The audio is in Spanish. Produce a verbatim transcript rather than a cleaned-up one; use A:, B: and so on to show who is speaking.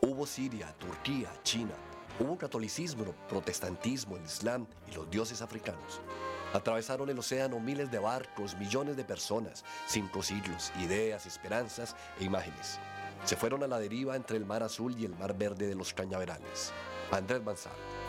A: Hubo Siria, Turquía, China. Hubo catolicismo, protestantismo, el Islam y los dioses africanos. Atravesaron el océano miles de barcos, millones de personas, cinco siglos, ideas, esperanzas e imágenes. Se fueron a la deriva entre el mar azul y el mar verde de los cañaverales. Andrés Manzano.